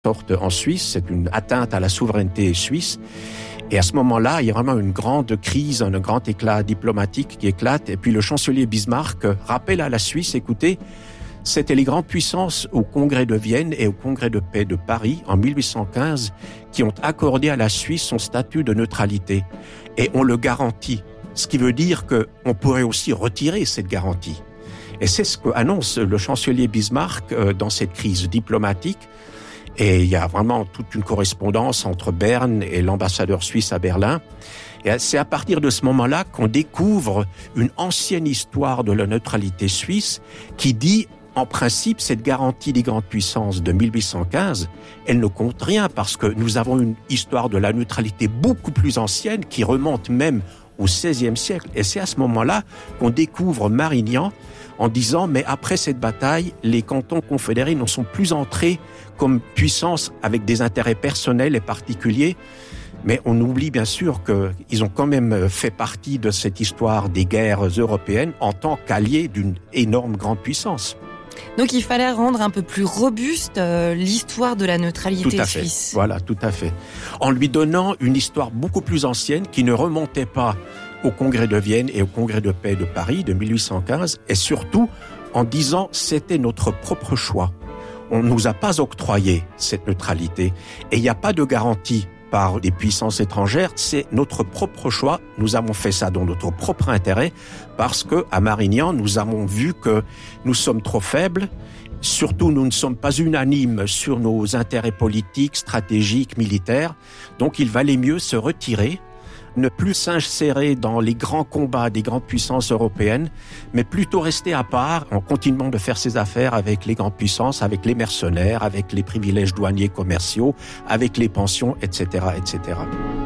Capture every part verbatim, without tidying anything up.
sorte en Suisse, c'est une atteinte à la souveraineté suisse. Et à ce moment-là, il y a vraiment une grande crise, un grand éclat diplomatique qui éclate. Et puis le chancelier Bismarck rappelle à la Suisse, écoutez, c'était les grandes puissances au Congrès de Vienne et au Congrès de paix de Paris en mille huit cent quinze qui ont accordé à la Suisse son statut de neutralité. Et on le garantit. Ce qui veut dire qu'on pourrait aussi retirer cette garantie. Et c'est ce qu'annonce le chancelier Bismarck dans cette crise diplomatique. Et il y a vraiment toute une correspondance entre Berne et l'ambassadeur suisse à Berlin. Et c'est à partir de ce moment-là qu'on découvre une ancienne histoire de la neutralité suisse qui dit, en principe, cette garantie des grandes puissances de mille huit cent quinze, elle ne compte rien parce que nous avons une histoire de la neutralité beaucoup plus ancienne qui remonte même au seizième siècle. Et c'est à ce moment-là qu'on découvre Marignan en disant, mais après cette bataille, les cantons confédérés ne sont plus entrés comme puissance avec des intérêts personnels et particuliers. Mais on oublie bien sûr qu'ils ont quand même fait partie de cette histoire des guerres européennes en tant qu'alliés d'une énorme grande puissance. Donc il fallait rendre un peu plus robuste euh, l'histoire de la neutralité tout à fait. suisse. Voilà, tout à fait. En lui donnant une histoire beaucoup plus ancienne qui ne remontait pas au Congrès de Vienne et au Congrès de paix de Paris de mille huit cent quinze, et surtout en disant c'était notre propre choix. On ne nous a pas octroyé cette neutralité et il n'y a pas de garantie par des puissances étrangères, c'est notre propre choix. Nous avons fait ça dans notre propre intérêt parce que à Marignan, nous avons vu que nous sommes trop faibles. Surtout, nous ne sommes pas unanimes sur nos intérêts politiques, stratégiques, militaires. Donc, il valait mieux se retirer, ne plus s'insérer dans les grands combats des grandes puissances européennes, mais plutôt rester à part en continuant de faire ses affaires avec les grandes puissances, avec les mercenaires, avec les privilèges douaniers commerciaux, avec les pensions, et cetera, et cetera.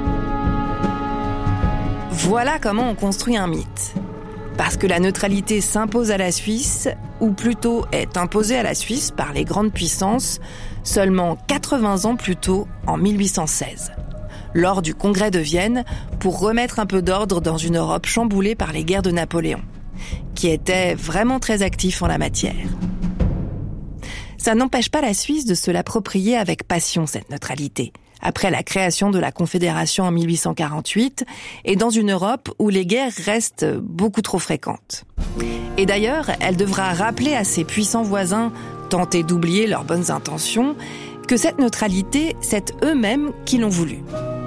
Voilà comment on construit un mythe. Parce que la neutralité s'impose à la Suisse, ou plutôt est imposée à la Suisse par les grandes puissances, seulement quatre-vingts ans plus tôt, en mille huit cent seize. Lors du Congrès de Vienne, pour remettre un peu d'ordre dans une Europe chamboulée par les guerres de Napoléon, qui était vraiment très actif en la matière. Ça n'empêche pas la Suisse de se l'approprier avec passion, cette neutralité, après la création de la Confédération en mille huit cent quarante-huit, et dans une Europe où les guerres restent beaucoup trop fréquentes. Et d'ailleurs, elle devra rappeler à ses puissants voisins, tentés d'oublier leurs bonnes intentions, que cette neutralité, c'est eux-mêmes qui l'ont voulu.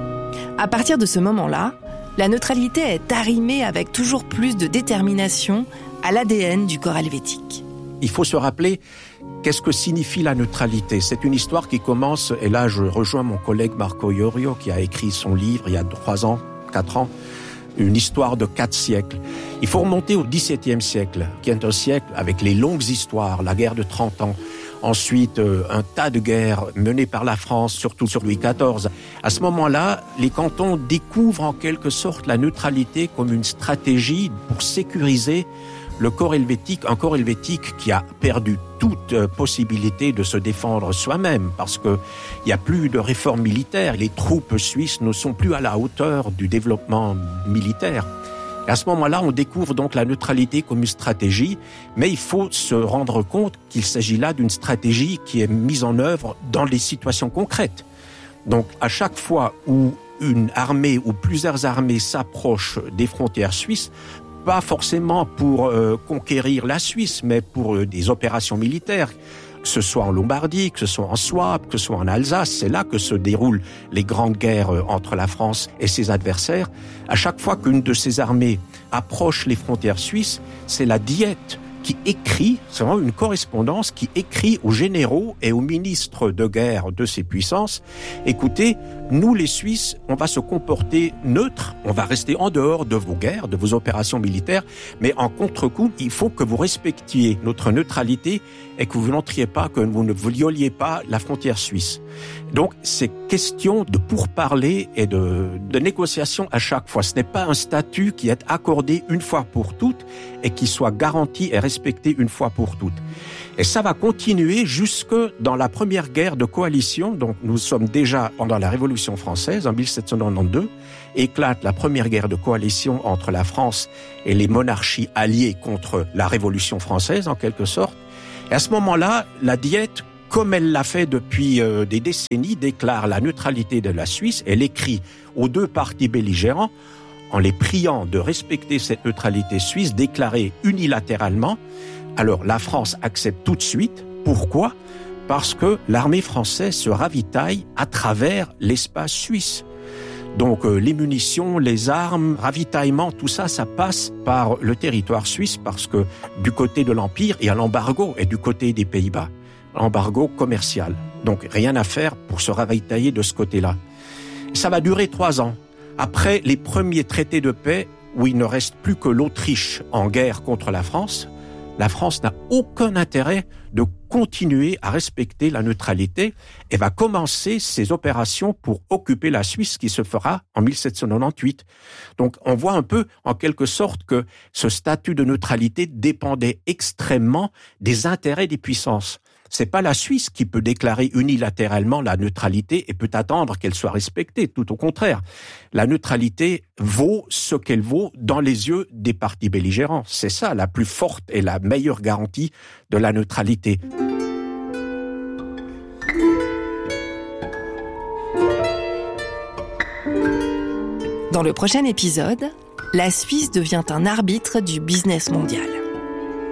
À partir de ce moment-là, la neutralité est arrimée avec toujours plus de détermination à l'A D N du corps helvétique. Il faut se rappeler qu'est-ce que signifie la neutralité. C'est une histoire qui commence, et là je rejoins mon collègue Marco Iorio qui a écrit son livre il y a trois ans, quatre ans, une histoire de quatre siècles. Il faut remonter au dix-septième siècle, qui est un siècle avec les longues histoires, la guerre de trente ans. Ensuite, euh, un tas de guerres menées par la France, surtout sur Louis quatorze. À ce moment-là, les cantons découvrent en quelque sorte la neutralité comme une stratégie pour sécuriser le corps helvétique, un corps helvétique qui a perdu toute euh, possibilité de se défendre soi-même parce que il n'y a plus de réforme militaire. Les troupes suisses ne sont plus à la hauteur du développement militaire. Et à ce moment-là, on découvre donc la neutralité comme une stratégie, mais il faut se rendre compte qu'il s'agit là d'une stratégie qui est mise en œuvre dans des situations concrètes. Donc, à chaque fois où une armée ou plusieurs armées s'approchent des frontières suisses, pas forcément pour euh, conquérir la Suisse, mais pour euh, des opérations militaires, que ce soit en Lombardie, que ce soit en Souabe, que ce soit en Alsace, c'est là que se déroulent les grandes guerres entre la France et ses adversaires. À chaque fois qu'une de ces armées approche les frontières suisses, c'est la Diète qui écrit, c'est vraiment une correspondance qui écrit aux généraux et aux ministres de guerre de ces puissances, écoutez, nous les Suisses, on va se comporter neutre, on va rester en dehors de vos guerres, de vos opérations militaires, mais en contre-coup, il faut que vous respectiez notre neutralité et que vous n'entriez pas, que vous ne violiez pas la frontière suisse. Donc, c'est question de pourparler et de, de négociation à chaque fois. Ce n'est pas un statut qui est accordé une fois pour toutes et qui soit garanti et respecté une fois pour toutes. Et ça va continuer jusque dans la première guerre de coalition. Donc, nous sommes déjà pendant la Révolution française, en mille sept cent quatre-vingt-douze. Éclate la première guerre de coalition entre la France et les monarchies alliées contre la Révolution française, en quelque sorte. Et à ce moment-là, la Diète comme elle l'a fait depuis euh, des décennies, déclare la neutralité de la Suisse. Elle écrit aux deux partis belligérants, en les priant de respecter cette neutralité suisse déclarée unilatéralement. Alors la France accepte tout de suite. Pourquoi ? Parce que l'armée française se ravitaille à travers l'espace suisse. Donc euh, les munitions, les armes, ravitaillement, tout ça, ça passe par le territoire suisse parce que du côté de l'Empire, il y a l'embargo et du côté des Pays-Bas, l'embargo commercial. Donc rien à faire pour se ravitailler de ce côté-là. Ça va durer trois ans. Après les premiers traités de paix, où il ne reste plus que l'Autriche en guerre contre la France, la France n'a aucun intérêt de continuer à respecter la neutralité et va commencer ses opérations pour occuper la Suisse qui se fera en mille sept cent quatre-vingt-dix-huit. Donc on voit un peu en quelque sorte que ce statut de neutralité dépendait extrêmement des intérêts des puissances. C'est pas la Suisse qui peut déclarer unilatéralement la neutralité et peut attendre qu'elle soit respectée, tout au contraire. La neutralité vaut ce qu'elle vaut dans les yeux des partis belligérants. C'est ça la plus forte et la meilleure garantie de la neutralité. Dans le prochain épisode, la Suisse devient un arbitre du business mondial.